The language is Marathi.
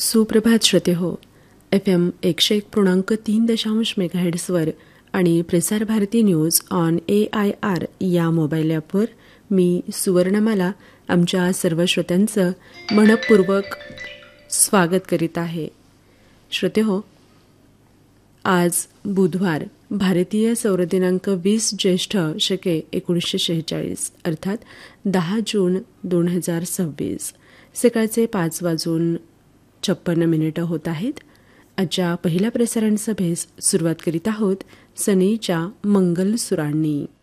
सुप्रभात श्रोते हो. FM 101.3 मेगाहेर्ट्झवर आणि Prasar Bharati news on AIR या मोबाईल ॲपवर मी सुवर्णमाला आमच्या सर्व श्रोत्यांचं मनपूर्वक स्वागत करीत आहे. श्रोते हो, आज बुधवार भारतीय सौर दिनांक 20 ज्येष्ठ शके 1946 अर्थात 10 जून 2026 सकाळचे 5:56 होत आहेत. आजच्या पहिल्या प्रसारण सभेस सुरुवात करीत आहोत सनईच्या मंगल सुरांनी.